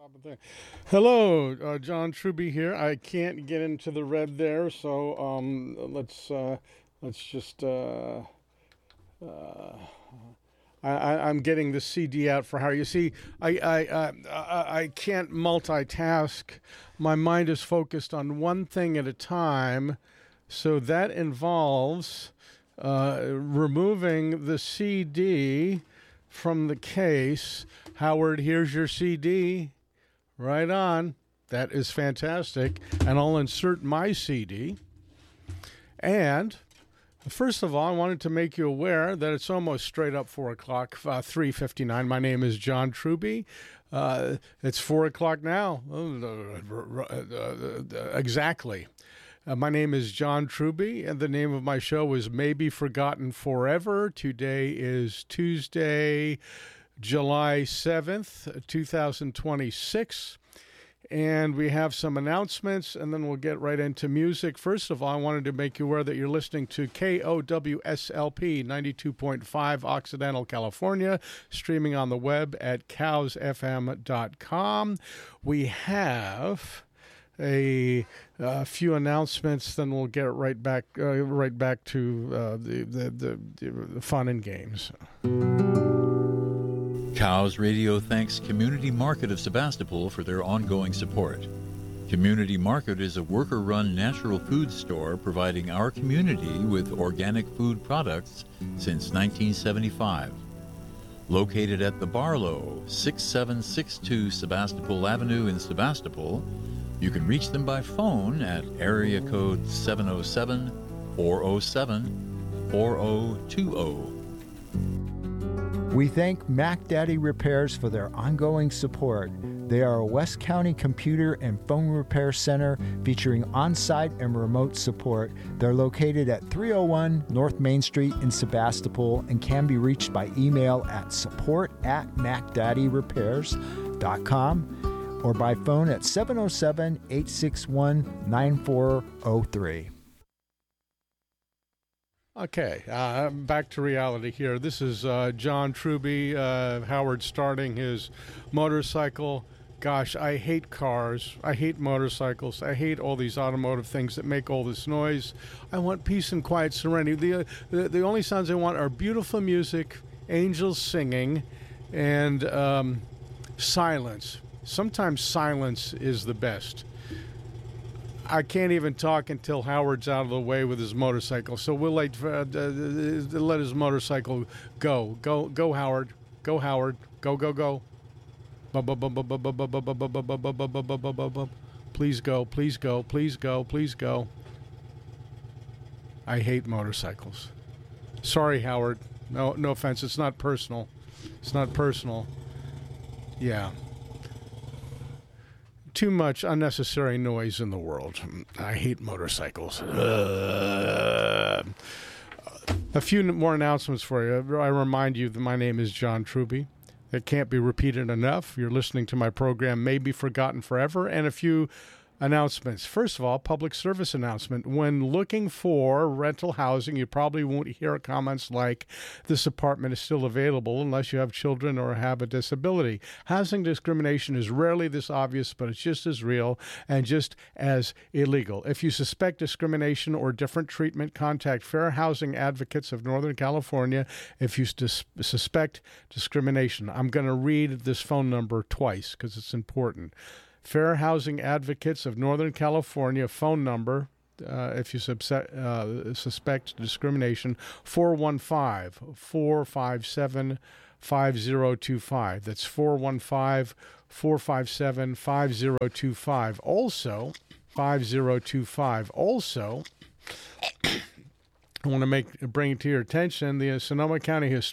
Hello, John Truby here. I can't get into the red there, so let's just. I'm getting the CD out for Harry. You see, I can't multitask. My mind is focused on one thing at a time, so that involves removing the CD from the case. Howard, here's your CD. Right on. That is fantastic. And I'll insert my CD. And first of all, I wanted to make you aware that it's almost straight up 4 o'clock, 3:59. My name is John Truby. It's 4 o'clock now. Exactly. My name is John Truby, and the name of my show is Maybe Forgotten Forever. Today is Tuesday, July 7th, 2026. And we have some announcements, and then we'll get right into music. First of all, I wanted to make you aware that you're listening to KOWSLP 92.5 Occidental, California, streaming on the web at cowsfm.com. We have a few announcements, then we'll get right back to the fun and games. Cows Radio thanks Community Market of Sebastopol for their ongoing support. Community Market is a worker-run natural food store providing our community with organic food products since 1975. Located at the Barlow, 6762 Sebastopol Avenue in Sebastopol, you can reach them by phone at area code 707-407-4020. We thank Mac Daddy Repairs for their ongoing support. They are a West County computer and phone repair center featuring on-site and remote support. They're located at 301 North Main Street in Sebastopol and can be reached by email at support@macdaddyrepairs.com or by phone at 707-861-9403. Okay, back to reality here. This is John Truby, Howard starting his motorcycle. Gosh, I hate cars. I hate motorcycles. I hate all these automotive things that make all this noise. I want peace and quiet serenity. The only sounds I want are beautiful music, angels singing, and silence. Sometimes silence is the best. I can't even talk until Howard's out of the way with his motorcycle. So we'll let his motorcycle go. Go, Howard. Go, Howard. Go, go, go. Please go, please go, please go, please go. I hate motorcycles. Sorry, Howard. No offense. It's not personal. It's not personal. Yeah. Too much unnecessary noise in the world. I hate motorcycles. A few more announcements for you. I remind you that my name is John Truby. It can't be repeated enough. You're listening to my program, Maybe Forgotten Forever, and a few announcements. First of all, public service announcement. When looking for rental housing, you probably won't hear comments like, this apartment is still available unless you have children or have a disability. Housing discrimination is rarely this obvious, but it's just as real and just as illegal. If you suspect discrimination or different treatment, contact Fair Housing Advocates of Northern California if you suspect discrimination. I'm going to read this phone number twice because it's important. Fair Housing Advocates of Northern California, phone number, if you suspect discrimination, 415-457-5025. That's 415-457-5025. Also, 5025. Also, I want to bring it to your attention, the Sonoma County